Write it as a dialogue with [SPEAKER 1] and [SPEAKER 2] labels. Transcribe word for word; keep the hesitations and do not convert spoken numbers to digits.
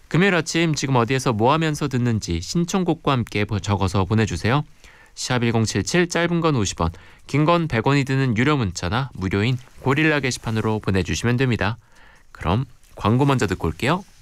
[SPEAKER 1] 금요일 아침 지금 어디에서 뭐 하면서 듣는지 신청곡과 함께 적어서 보내주세요. 샵 일공칠칠 짧은 건 오십 원, 긴 건 백 원이 드는 유료 문자나 무료인 고릴라 게시판으로 보내주시면 됩니다. 그럼 광고 먼저 듣고 올게요.